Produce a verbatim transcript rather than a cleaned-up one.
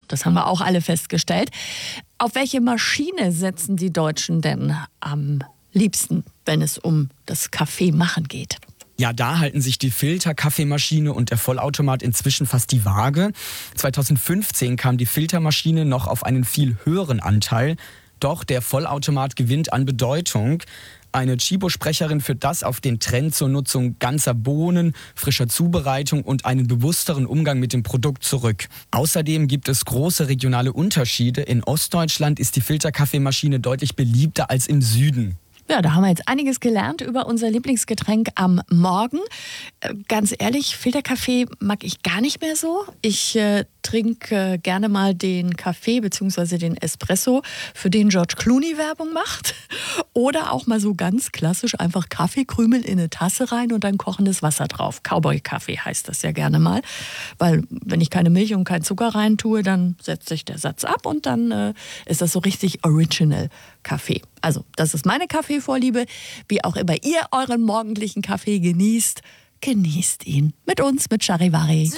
Das haben wir auch alle festgestellt. Auf welche Maschine setzen die Deutschen denn am liebsten, wenn es um das Kaffeemachen geht? Ja, da halten sich die Filterkaffeemaschine und der Vollautomat inzwischen fast die Waage. zweitausendfünfzehn kam die Filtermaschine noch auf einen viel höheren Anteil. Doch der Vollautomat gewinnt an Bedeutung. Eine Chibo-Sprecherin führt das auf den Trend zur Nutzung ganzer Bohnen, frischer Zubereitung und einen bewussteren Umgang mit dem Produkt zurück. Außerdem gibt es große regionale Unterschiede. In Ostdeutschland ist die Filterkaffeemaschine deutlich beliebter als im Süden. Ja, da haben wir jetzt einiges gelernt über unser Lieblingsgetränk am Morgen. Äh, ganz ehrlich, Filterkaffee mag ich gar nicht mehr so. Ich äh, trinke äh, gerne mal den Kaffee bzw. den Espresso, für den George Clooney Werbung macht. Oder auch mal so ganz klassisch einfach Kaffeekrümel in eine Tasse rein und dann kochendes Wasser drauf. Cowboy-Kaffee heißt das ja gerne mal. Weil wenn ich keine Milch und keinen Zucker rein tue, dann setzt sich der Satz ab und dann äh, ist das so richtig Original Kaffee. Also, das ist meine Kaffeevorliebe. Wie auch immer ihr euren morgendlichen Kaffee genießt, genießt ihn mit uns, mit Charivari.